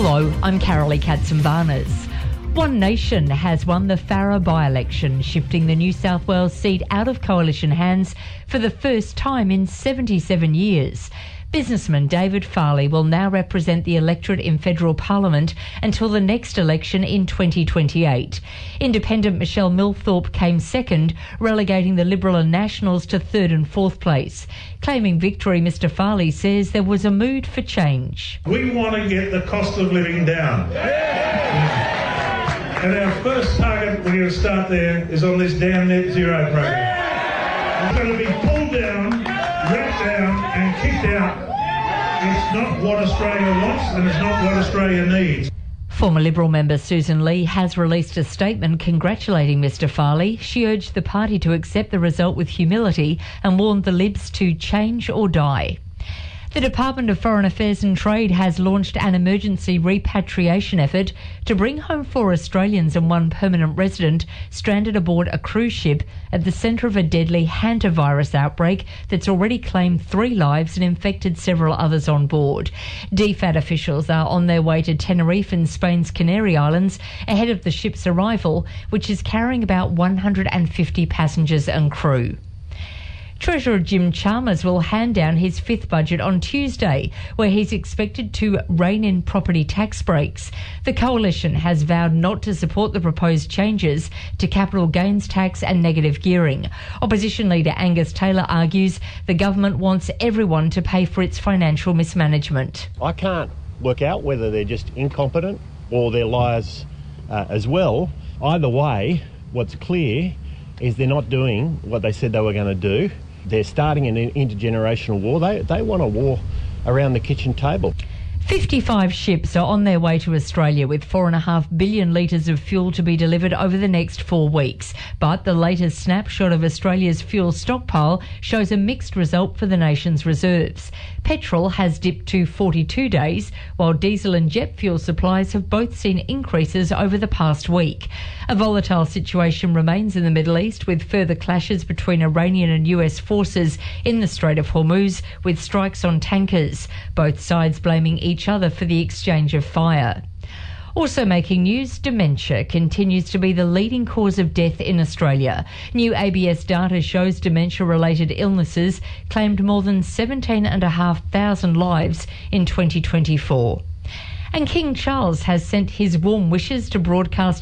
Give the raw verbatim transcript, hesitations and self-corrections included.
Hello, I'm Carolee Katsimbarnas. One Nation has won the Farrer by-election, shifting the New South Wales seat out of coalition hands for the first time in seventy-seven years. Businessman David Farley will now represent the electorate in federal parliament until the next election in twenty twenty-eight. Independent Michelle Millthorpe came second, relegating the Liberal and Nationals to third and fourth place. Claiming victory, Mr Farley says there was a mood for change. We want to get the cost of living down. And our first target, we're going to start there, is on this damn net zero program. It's going to be pulled down, wrapped down and kicked out. It's not what Australia wants and it's not what Australia needs. Former Liberal member Susan Lee has released a statement congratulating Mr Farley. She urged the party to accept the result with humility and warned the Libs to change or die. The Department of Foreign Affairs and Trade has launched an emergency repatriation effort to bring home four Australians and one permanent resident stranded aboard a cruise ship at the centre of a deadly hantavirus outbreak that's already claimed three lives and infected several others on board. D F A T officials are on their way to Tenerife and Spain's Canary Islands ahead of the ship's arrival, which is carrying about one hundred fifty passengers and crew. Treasurer Jim Chalmers will hand down his fifth budget on Tuesday, where he's expected to rein in property tax breaks. The Coalition has vowed not to support the proposed changes to capital gains tax and negative gearing. Opposition leader Angus Taylor argues the government wants everyone to pay for its financial mismanagement. I can't work out whether they're just incompetent or they're liars uh, as well. Either way, what's clear is they're not doing what they said they were going to do. They're starting an intergenerational war. They, they want a war around the kitchen table. fifty-five ships are on their way to Australia with four point five billion litres of fuel to be delivered over the next four weeks. But the latest snapshot of Australia's fuel stockpile shows a mixed result for the nation's reserves. Petrol has dipped to forty-two days, while diesel and jet fuel supplies have both seen increases over the past week. A volatile situation remains in the Middle East, with further clashes between Iranian and U S forces in the Strait of Hormuz, with strikes on tankers, both sides blaming each other for the exchange of fire. Also making news, dementia continues to be the leading cause of death in Australia. New A B S data shows dementia-related illnesses claimed more than seventeen thousand five hundred lives in twenty twenty-four. And King Charles has sent his warm wishes to broadcast